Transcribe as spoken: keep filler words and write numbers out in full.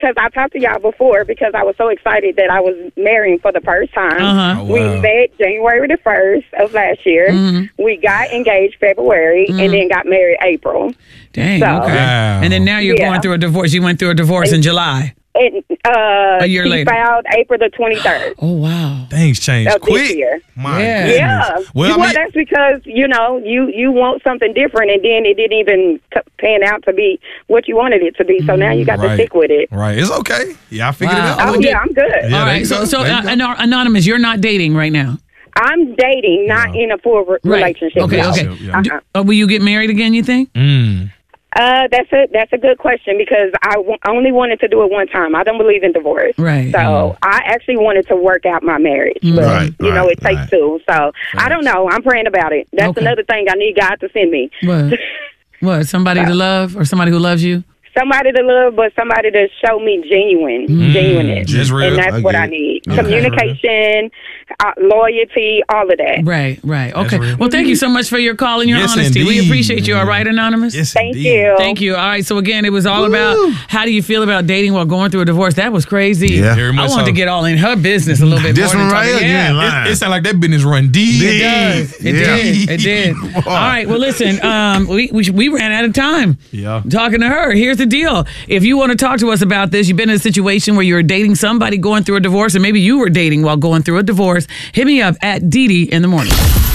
because I talked to y'all before because I was so excited that I was marrying for the first time. Uh-huh. Oh, We wow. met January the first of last year. Mm-hmm. We got engaged February Mm-hmm. and then got married April. Dang, So- okay. Wow. And then now you're Yeah. going through a divorce. You went through a divorce in July. And, uh, A year she later. filed April the twenty-third. Oh, wow. Things changed Of this quick. year. My Yeah. goodness. Yeah. Well, Well, I mean, that's because, you know, you, you want something different, and then it didn't even t- pan out to be what you wanted it to be. So now you got to right. stick with it. right. It's okay. Yeah, I figured Wow. it out. Oh, Well, yeah, I'm good. Yeah, All there right. you So, go. so There you uh, go. Ano- Anonymous, you're not dating right now. I'm dating, not Yeah. in a full re- Right. relationship. Okay, no. okay. Yeah. Do- uh, will you get married again, you think? Mm. Uh, that's a that's a good question because I w- only wanted to do it one time. I don't believe in divorce, Right. So I actually wanted to work out my marriage, but Right, you know right, it takes right. two. So I don't know. I'm praying about it. That's Okay. another thing I need God to send me. What? What? Somebody to love or somebody who loves you? Somebody to love, but somebody to show me genuine, genuineness, Just real. and that's I what get I it. need. Okay. Communication, uh, loyalty, all of that. Right, right. Okay. real. Well, thank you so much for your call and your Yes, honesty. We indeed. appreciate you. All right, Anonymous? Yes, Thank indeed. you. Thank you. All right. So again, it was all about how do you feel about dating while going through a divorce? That was crazy. Yeah. Very I much wanted so. to get all in her business a little bit This more. one than right talking- here, you ain't yeah. lying. It, it sounds like that business run deep. It does. It Yeah. did. It did. All right. Well, listen. Um, we, we we ran out of time. Yeah. Talking to her. Here's the deal. If you want to talk to us about this, you've been in a situation where you're dating somebody going through a divorce, and maybe you were dating while going through a divorce. Hit me up at Dee Dee in the morning.